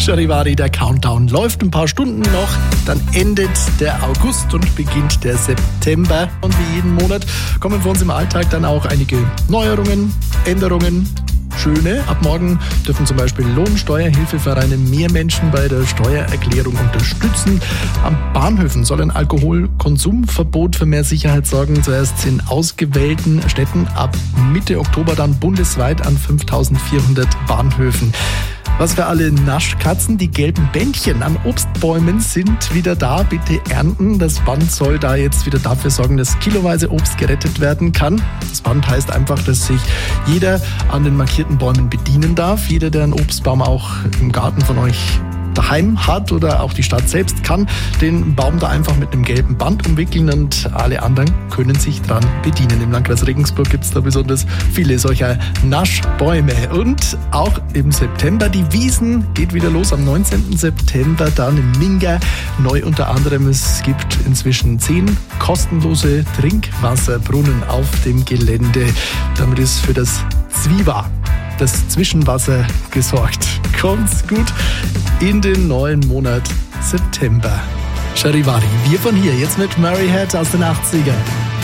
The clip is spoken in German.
Charivari, der Countdown läuft ein paar Stunden noch, dann endet der August und beginnt der September. Und wie jeden Monat kommen für uns im Alltag dann auch einige Neuerungen, Änderungen, schöne. Ab morgen dürfen zum Beispiel Lohnsteuerhilfevereine mehr Menschen bei der Steuererklärung unterstützen. An Bahnhöfen soll ein Alkoholkonsumverbot für mehr Sicherheit sorgen. Zuerst in ausgewählten Städten, ab Mitte Oktober dann bundesweit an 5400 Bahnhöfen. Was für alle Naschkatzen, die gelben Bändchen an Obstbäumen sind wieder da. Bitte ernten. Das Band soll da jetzt wieder dafür sorgen, dass kiloweise Obst gerettet werden kann. Das Band heißt einfach, dass sich jeder an den markierten Bäumen bedienen darf. Jeder, der einen Obstbaum auch im Garten von euch daheim hat oder auch die Stadt selbst, kann den Baum da einfach mit einem gelben Band umwickeln und alle anderen können sich dran bedienen. Im Landkreis Regensburg gibt es da besonders viele solcher Naschbäume. Und auch im September, die Wiesn geht wieder los am 19. September, dann in Minga. Neu unter anderem, es gibt inzwischen 10 kostenlose Trinkwasserbrunnen auf dem Gelände. Damit ist für das Zwiewa, das Zwischenwasser, gesorgt. Kommt's gut in den neuen Monat September. Charivari, wir von hier, jetzt mit Murray Head aus den 80ern.